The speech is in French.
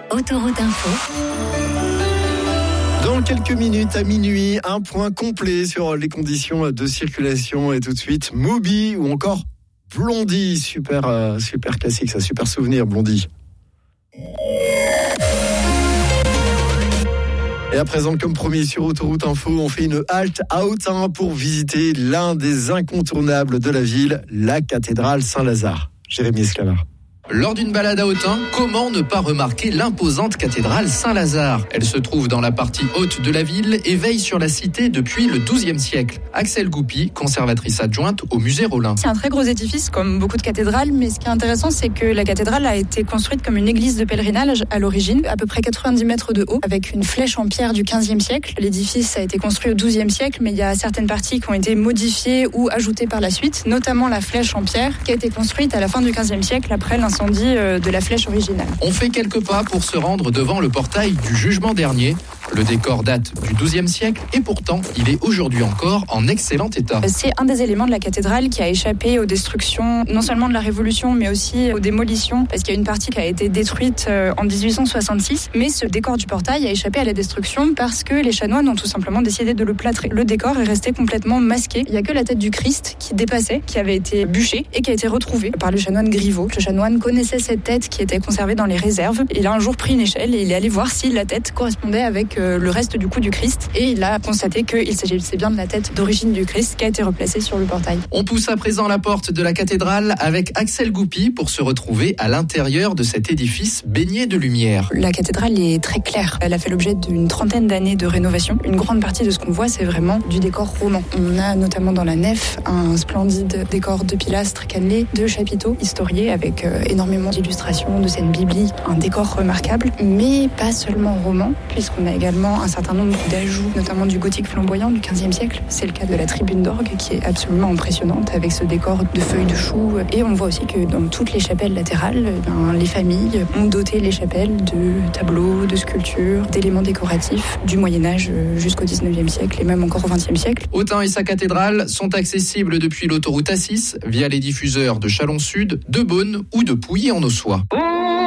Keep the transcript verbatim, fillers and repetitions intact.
Autoroute Info. Dans quelques minutes à minuit, un point complet sur les conditions de circulation et tout de suite Moby ou encore Blondie, super euh, super classique, ça, super souvenir Blondie. Et à présent, comme promis sur Autoroute Info, on fait une halte à Autun pour visiter l'un des incontournables de la ville, la cathédrale Saint-Lazare. Jérémy Esclavard. Lors d'une balade à Autun, comment ne pas remarquer l'imposante cathédrale Saint-Lazare ? Elle se trouve dans la partie haute de la ville et veille sur la cité depuis le douzième siècle. Axel Goupy, conservatrice adjointe au musée Rolin. C'est un très gros édifice, comme beaucoup de cathédrales, mais ce qui est intéressant, c'est que la cathédrale a été construite comme une église de pèlerinage à l'origine, à peu près quatre-vingt-dix mètres de haut, avec une flèche en pierre du quinzième siècle. L'édifice a été construit au douzième siècle, mais il y a certaines parties qui ont été modifiées ou ajoutées par la suite, notamment la flèche en pierre, qui a été construite à la fin du quinzième siècle, après l'incendie de la flèche originale. On fait quelques pas pour se rendre devant le portail du jugement dernier. Le décor date du douzième siècle et pourtant, il est aujourd'hui encore en excellent état. C'est un des éléments de la cathédrale qui a échappé aux destructions, non seulement de la Révolution, mais aussi aux démolitions, parce qu'il y a une partie qui a été détruite en dix-huit cent soixante-six, mais ce décor du portail a échappé à la destruction parce que les chanoines ont tout simplement décidé de le plâtrer. Le décor est resté complètement masqué. Il n'y a que la tête du Christ qui dépassait, qui avait été bûchée et qui a été retrouvée par le chanoine Griveau. Le chanoine connaissait cette tête qui était conservée dans les réserves. Il a un jour pris une échelle et il est allé voir si la tête correspondait avec le reste du cou du Christ et il a constaté qu'il s'agissait bien de la tête d'origine du Christ qui a été replacée sur le portail. On pousse à présent la porte de la cathédrale avec Axel Goupy pour se retrouver à l'intérieur de cet édifice baigné de lumière. La cathédrale est très claire. Elle a fait l'objet d'une trentaine d'années de rénovation. Une grande partie de ce qu'on voit, c'est vraiment du décor roman. On a notamment dans la nef un splendide décor de pilastres cannelés, de chapiteaux historiés avec euh, énormément d'illustrations, de scènes bibliques, un décor remarquable, mais pas seulement roman, puisqu'on a également un certain nombre d'ajouts, notamment du gothique flamboyant du quinzième siècle. C'est le cas de la tribune d'orgue qui est absolument impressionnante avec ce décor de feuilles de chou. Et on voit aussi que dans toutes les chapelles latérales, ben, les familles ont doté les chapelles de tableaux, de sculptures, d'éléments décoratifs du Moyen-Âge jusqu'au dix-neuvième siècle et même encore au vingtième siècle. Autun et sa cathédrale sont accessibles depuis l'autoroute A six via les diffuseurs de Chalon-Sud, de Beaune ou de Pouilly-en-Ossois.